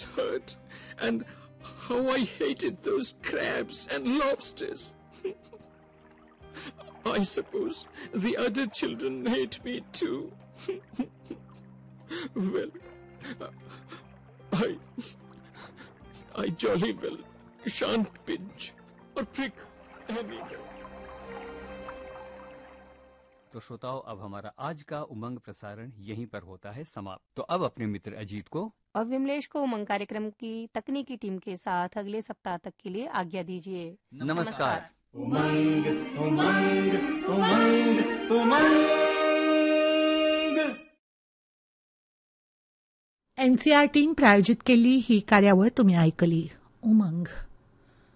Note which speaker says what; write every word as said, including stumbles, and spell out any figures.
Speaker 1: it hurt, and how I hated those crabs and lobsters. I suppose the other children hate me too. Well, I, I jolly well shan't pinch or prick anymore.
Speaker 2: तो श्रोताओं, अब हमारा आज का उमंग प्रसारण यहीं पर होता है समाप्त। तो अब अपने मित्र अजीत को
Speaker 3: और विमलेश को उमंग कार्यक्रम की तकनीकी टीम के साथ अगले सप्ताह तक के लिए आज्ञा दीजिए।
Speaker 2: नमस्कार।
Speaker 4: उमंग उमंग उमंग उमंग।
Speaker 5: एनसीआरटीन प्रायोजित केली ही कार्यावळ तुम्ही ऐकली। उमंग।